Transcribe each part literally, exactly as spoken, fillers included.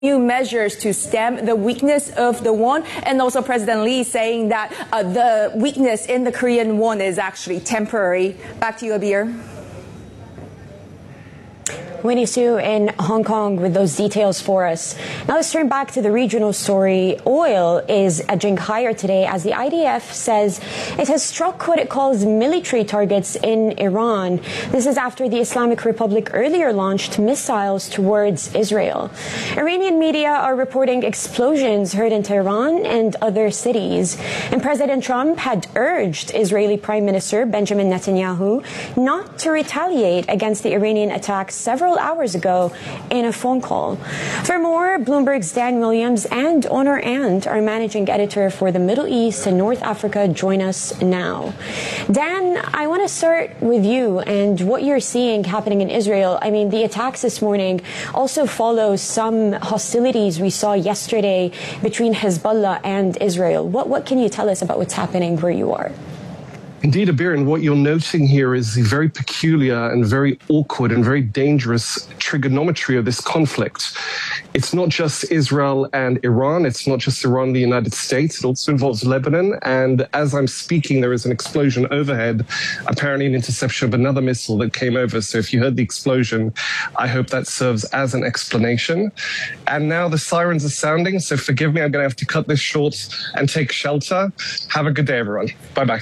new measures to stem the weakness of the won, and also President Lee saying that uh, the weakness in the Korean won is actually temporary. Back to you, Abir. Winnie Su in Hong Kong with those details for us. Now let's turn back to the regional story. Oil is edging higher today as the I D F says it has struck what it calls military targets in Iran. This is after the Islamic Republic earlier launched missiles towards Israel. Iranian media are reporting explosions heard in Tehran and other cities. And President Trump had urged Israeli Prime Minister Benjamin Netanyahu not to retaliate against the Iranian attacks several hours ago in a phone call. For more, Bloomberg's Dan Williams and Onur And, our managing editor for the Middle East and North Africa, join us now. Dan, I want to start with you and what you're seeing happening in Israel. I mean, the attacks this morning also follow some hostilities we saw yesterday between Hezbollah and Israel. What, what can you tell us about what's happening where you are? Indeed, Abir, and what you're noting here is the very peculiar and very awkward and very dangerous trigonometry of this conflict. It's not just Israel and Iran. It's not just Iran and the United States. It also involves Lebanon. And as I'm speaking, there is an explosion overhead, apparently an interception of another missile that came over. So if you heard the explosion, I hope that serves as an explanation. And now the sirens are sounding. So forgive me, I'm going to have to cut this short and take shelter. Have a good day, everyone. Bye-bye.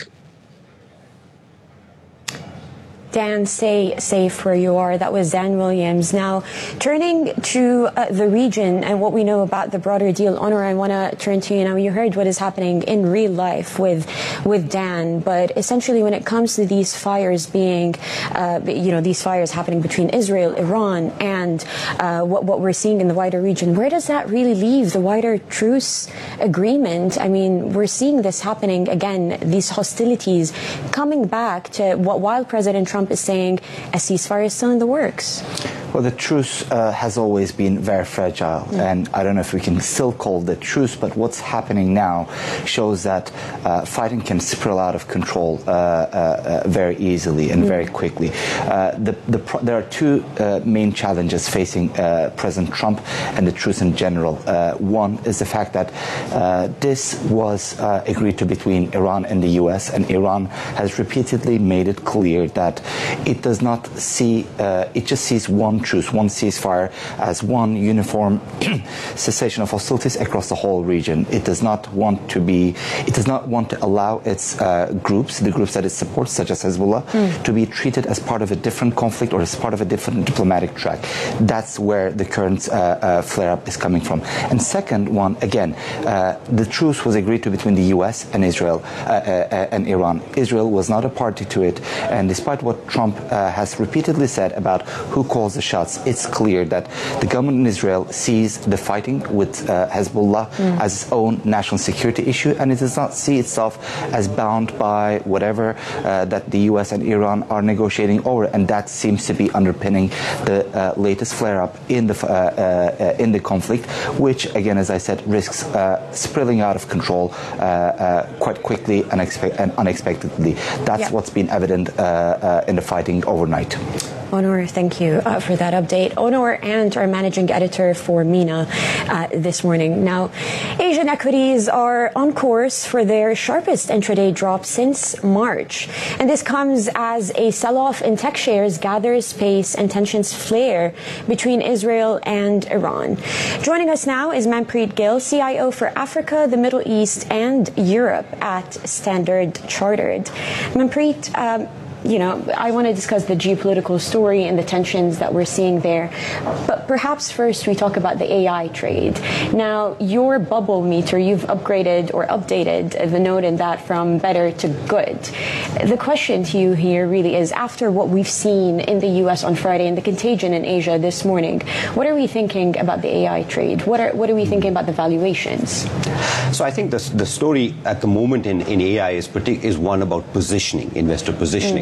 Dan, stay safe where you are. That was Dan Williams. Now, turning to uh, the region and what we know about the broader deal, Onur, I want to turn to you now. You heard what is happening in real life with with Dan, but essentially when it comes to these fires being, uh, you know, these fires happening between Israel, Iran, and uh, what, what we're seeing in the wider region, where does that really leave the wider truce agreement? I mean, we're seeing this happening again, these hostilities coming back to what, while President Trump Trump is saying a ceasefire is still in the works. Well, the truce uh, has always been very fragile, mm. and I don't know if we can still call it truce, but what's happening now shows that uh, fighting can spiral out of control uh, uh, uh, very easily and mm. very quickly. Uh, the, the pro there are two uh, main challenges facing uh, President Trump and the truce in general. Uh, one is the fact that uh, this was uh, agreed to between Iran and the U S, and Iran has repeatedly made it clear that it does not see, uh, it just sees one truce, one ceasefire as one uniform cessation of hostilities across the whole region. It does not want to be, it does not want to allow its uh, groups, the groups that it supports, such as Hezbollah, mm. to be treated as part of a different conflict or as part of a different diplomatic track. That's where the current uh, uh, flare-up is coming from. And second one, again, uh, the truce was agreed to between the U S and Israel uh, uh, and Iran. Israel was not a party to it, and despite what Trump uh, has repeatedly said about who calls the shots, it's clear that the government in Israel sees the fighting with uh, Hezbollah mm. as its own national security issue, and it does not see itself as bound by whatever uh, that the U S and Iran are negotiating over, and that seems to be underpinning the uh, latest flare-up in the uh, uh, in the conflict, which, again, as I said, risks uh, spilling out of control uh, uh, quite quickly and, and unexpectedly. That's yep. what's been evident uh, uh, in the fighting overnight. Onur, thank you uh, for that update. Onur And, our managing editor for MENA uh, this morning. Now, Asian equities are on course for their sharpest intraday drop since March. And this comes as a sell-off in tech shares gathers pace and tensions flare between Israel and Iran. Joining us now is Manpreet Gill, C I O for Africa, the Middle East, and Europe at Standard Chartered. Manpreet, um, you know, I want to discuss the geopolitical story and the tensions that we're seeing there. But perhaps first we talk about the A I trade. Now, your bubble meter, you've upgraded or updated the note in that from better to good. The question to you here really is, after what we've seen in the U S on Friday and the contagion in Asia this morning, what are we thinking about the A I trade? What are, what are we thinking about the valuations? So I think the, the story at the moment in, in A I is, is one about positioning, investor positioning. Mm.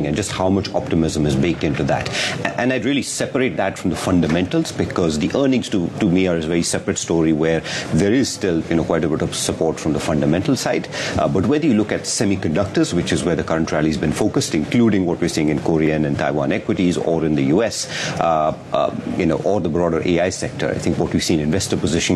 and just how much optimism is baked into that. And I'd really separate that from the fundamentals, because the earnings to, to me are a very separate story where there is still, you know, quite a bit of support from the fundamental side. Uh, but whether you look at semiconductors, which is where the current rally has been focused, including what we're seeing in Korean and Taiwan equities, or in the U S, uh, uh, you know, or the broader A I sector, I think what we've seen investor position